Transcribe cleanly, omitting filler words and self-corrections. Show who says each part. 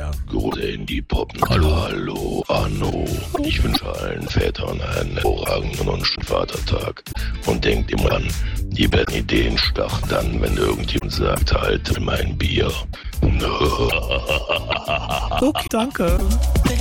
Speaker 1: ja.
Speaker 2: Große Indie-Poppen. Hallo, Arno. Ich wünsche allen Vätern einen hervorragenden und schönen Vatertag. Und denkt immer an, die besten Ideen starten dann, wenn irgendjemand sagt, halt mein Bier.
Speaker 1: Okay, danke.